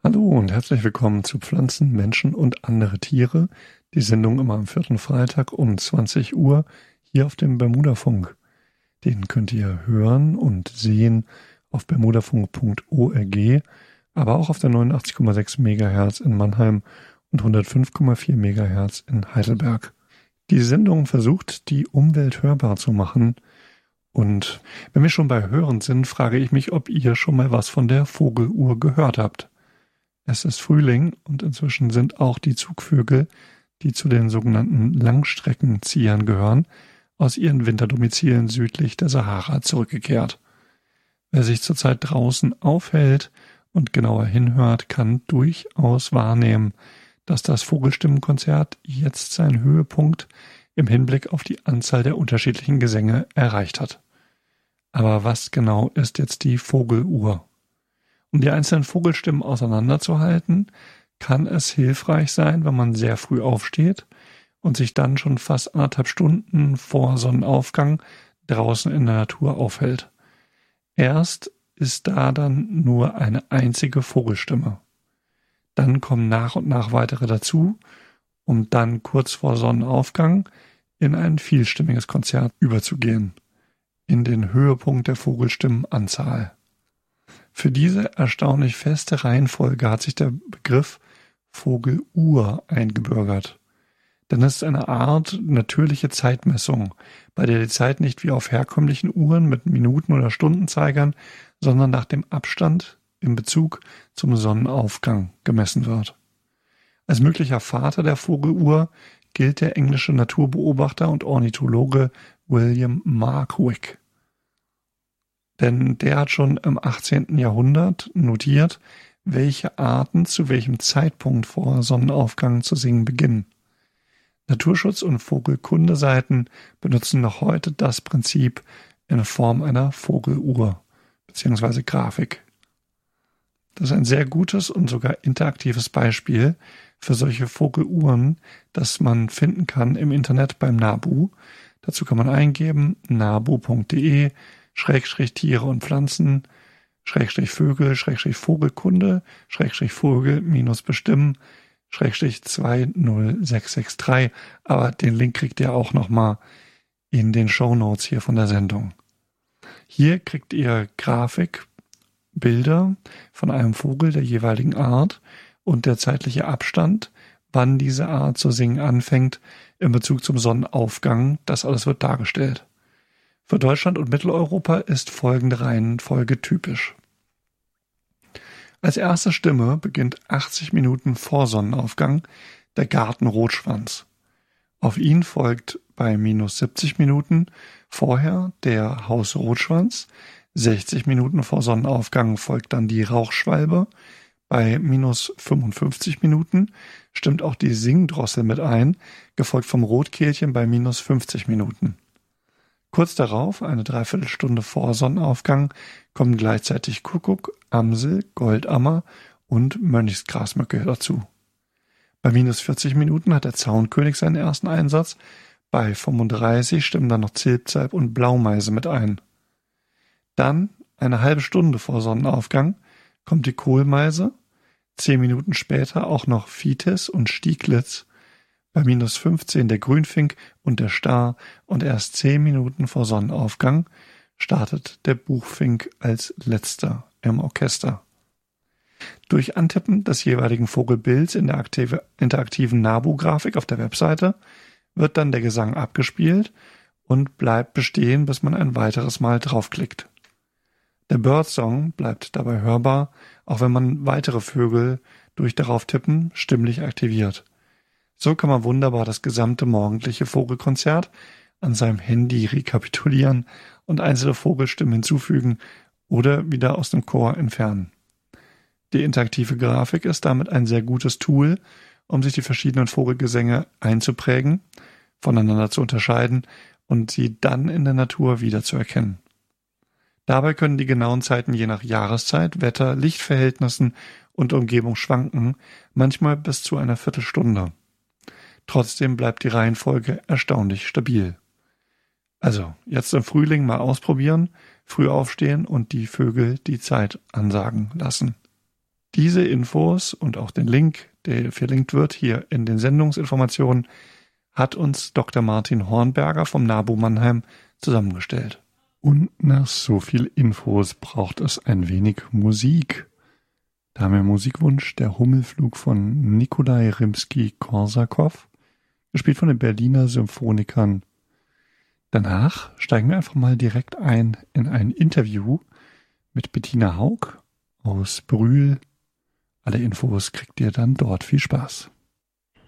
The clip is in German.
Hallo und herzlich willkommen zu Pflanzen, Menschen und andere Tiere. Die Sendung immer am 4. Freitag um 20 Uhr hier auf dem Bermudafunk. Den könnt ihr hören und sehen auf bermudafunk.org, aber auch auf der 89,6 MHz in Mannheim und 105,4 MHz in Heidelberg. Die Sendung versucht, die Umwelt hörbar zu machen. Und wenn wir schon bei Hören sind, frage ich mich, ob ihr schon mal was von der Vogeluhr gehört habt. Es ist Frühling und inzwischen sind auch die Zugvögel, die zu den sogenannten Langstreckenziehern gehören, aus ihren Winterdomizilen südlich der Sahara zurückgekehrt. Wer sich zurzeit draußen aufhält und genauer hinhört, kann durchaus wahrnehmen, dass das Vogelstimmenkonzert jetzt seinen Höhepunkt im Hinblick auf die Anzahl der unterschiedlichen Gesänge erreicht hat. Aber was genau ist jetzt die Vogeluhr? Um die einzelnen Vogelstimmen auseinanderzuhalten, kann es hilfreich sein, wenn man sehr früh aufsteht und sich dann schon fast 1,5 Stunden vor Sonnenaufgang draußen in der Natur aufhält. Erst ist da dann nur eine einzige Vogelstimme. Dann kommen nach und nach weitere dazu, um dann kurz vor Sonnenaufgang in ein vielstimmiges Konzert überzugehen, in den Höhepunkt der Vogelstimmenanzahl. Für diese erstaunlich feste Reihenfolge hat sich der Begriff Vogeluhr eingebürgert. Denn es ist eine Art natürliche Zeitmessung, bei der die Zeit nicht wie auf herkömmlichen Uhren mit Minuten- oder Stundenzeigern, sondern nach dem Abstand in Bezug zum Sonnenaufgang gemessen wird. Als möglicher Vater der Vogeluhr gilt der englische Naturbeobachter und Ornithologe William Markwick. Denn der hat schon im 18. Jahrhundert notiert, welche Arten zu welchem Zeitpunkt vor Sonnenaufgang zu singen beginnen. Naturschutz- und Vogelkundeseiten benutzen noch heute das Prinzip in Form einer Vogeluhr bzw. Grafik. Das ist ein sehr gutes und sogar interaktives Beispiel für solche Vogeluhren, das man finden kann im Internet beim NABU. Dazu kann man eingeben nabu.de Tiere und Pflanzen, Vögel, Vogelkunde, Vogel-bestimmen, 20663, aber den Link kriegt ihr auch nochmal in den Shownotes hier von der Sendung. Hier kriegt ihr Grafik, Bilder von einem Vogel der jeweiligen Art und der zeitliche Abstand, wann diese Art zu singen anfängt, in Bezug zum Sonnenaufgang. Das alles wird dargestellt. Für Deutschland und Mitteleuropa ist folgende Reihenfolge typisch. Als erste Stimme beginnt 80 Minuten vor Sonnenaufgang der Gartenrotschwanz. Auf ihn folgt bei -70 Minuten vorher der Hausrotschwanz, 60 Minuten vor Sonnenaufgang folgt dann die Rauchschwalbe, bei -55 Minuten stimmt auch die Singdrossel mit ein, gefolgt vom Rotkehlchen bei -50 Minuten. Kurz darauf, eine Dreiviertelstunde vor Sonnenaufgang, kommen gleichzeitig Kuckuck, Amsel, Goldammer und Mönchsgrasmücke dazu. Bei -40 Minuten hat der Zaunkönig seinen ersten Einsatz, bei 35 stimmen dann noch Zilpzalp und Blaumeise mit ein. Dann, eine halbe Stunde vor Sonnenaufgang, kommt die Kohlmeise, 10 Minuten später auch noch Vitis und Stieglitz, bei -15 der Grünfink und der Star und erst 10 Minuten vor Sonnenaufgang startet der Buchfink als letzter im Orchester. Durch Antippen des jeweiligen Vogelbilds in der interaktiven NABU-Grafik auf der Webseite wird dann der Gesang abgespielt und bleibt bestehen, bis man ein weiteres Mal draufklickt. Der Birdsong bleibt dabei hörbar, auch wenn man weitere Vögel durch darauf tippen stimmlich aktiviert. So kann man wunderbar das gesamte morgendliche Vogelkonzert an seinem Handy rekapitulieren und einzelne Vogelstimmen hinzufügen oder wieder aus dem Chor entfernen. Die interaktive Grafik ist damit ein sehr gutes Tool, um sich die verschiedenen Vogelgesänge einzuprägen, voneinander zu unterscheiden und sie dann in der Natur wiederzuerkennen. Dabei können die genauen Zeiten je nach Jahreszeit, Wetter, Lichtverhältnissen und Umgebung schwanken, manchmal bis zu einer Viertelstunde. Trotzdem bleibt die Reihenfolge erstaunlich stabil. Also, jetzt im Frühling mal ausprobieren, früh aufstehen und die Vögel die Zeit ansagen lassen. Diese Infos und auch den Link, der verlinkt wird hier in den Sendungsinformationen, hat uns Dr. Martin Hornberger vom NABU Mannheim zusammengestellt. Und nach so viel Infos braucht es ein wenig Musik. Da haben wir Musikwunsch Der Hummelflug von Nikolai Rimski-Korsakow, gespielt von den Berliner Symphonikern. Danach steigen wir einfach mal direkt ein in ein Interview mit Bettina Haug aus Brühl. Alle Infos kriegt ihr dann dort. Viel Spaß.